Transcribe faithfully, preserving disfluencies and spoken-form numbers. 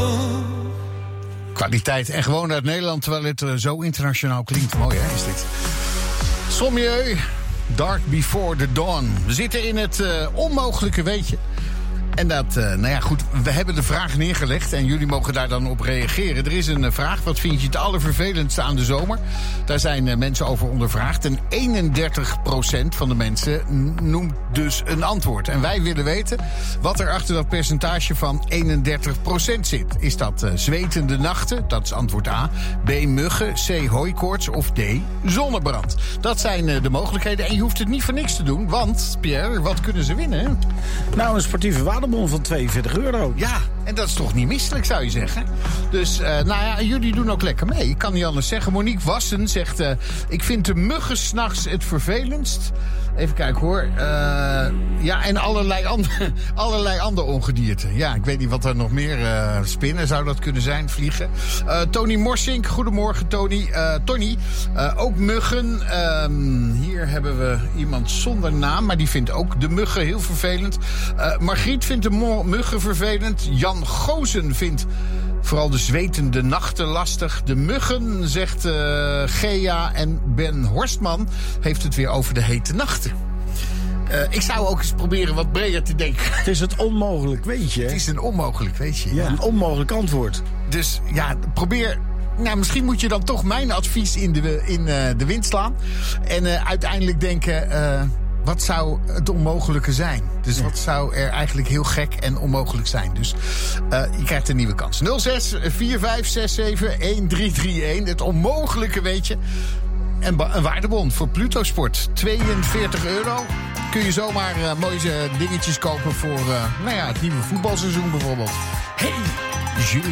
Kwaliteit en gewoon uit Nederland, terwijl het uh, zo internationaal klinkt. Mooi hè, is dit. Sommieu, Dark Before the Dawn. We zitten in het uh, onmogelijke weetje. En dat, uh, nou ja, goed, we hebben de vraag neergelegd en jullie mogen daar dan op reageren. Er is een uh, vraag, wat vind je het allervervelendste aan de zomer? Daar zijn uh, mensen over ondervraagd. En eenendertig procent van de mensen noemt dus een antwoord. En wij willen weten wat er achter dat percentage van eenendertig procent zit. Is dat uh, zwetende nachten? Dat is antwoord A. B. Muggen. C. Hooikoorts. Of D. Zonnebrand. Dat zijn uh, de mogelijkheden. En je hoeft het niet voor niks te doen. Want, Pierre, wat kunnen ze winnen? Nou, een sportieve water. Bon van tweeënveertig euro. Ja, en dat is toch niet misselijk, zou je zeggen. Dus, uh, nou ja, jullie doen ook lekker mee. Ik kan niet anders zeggen. Monique Wassen zegt... Uh, ik vind de muggen 's nachts het vervelendst. Even kijken hoor. Uh, ja, en allerlei, andere, allerlei andere ongedierte. Ja, ik weet niet wat er nog meer... Uh, spinnen zou dat kunnen zijn, vliegen. Uh, Tony Morsink, goedemorgen Tony. Uh, Tony, uh, ook muggen. Uh, hier hebben we iemand zonder naam, maar die vindt ook de muggen heel vervelend. Uh, Margriet vindt de mo- muggen vervelend. Jan Gozen vindt vooral de zwetende nachten lastig. De muggen, zegt uh, Gea. En Ben Horstman heeft het weer over de hete nachten. Uh, ik zou ook eens proberen wat breder te denken. Het is het onmogelijk, weet je. Het is een onmogelijk, weet je. Ja, Ja. een onmogelijk antwoord. Dus ja, probeer... Nou, misschien moet je dan toch mijn advies in de, in, uh, de wind slaan. En uh, uiteindelijk denken... Uh, wat zou het onmogelijke zijn? Dus Ja. wat zou er eigenlijk heel gek en onmogelijk zijn? Dus uh, je krijgt een nieuwe kans. nul zes vier vijf zes zeven een drie drie een. Het onmogelijke weet je. En ba- een waardebon voor Pluto Sport. tweeënveertig euro. Kun je zomaar uh, mooie dingetjes kopen voor uh, nou ja, het nieuwe voetbalseizoen bijvoorbeeld.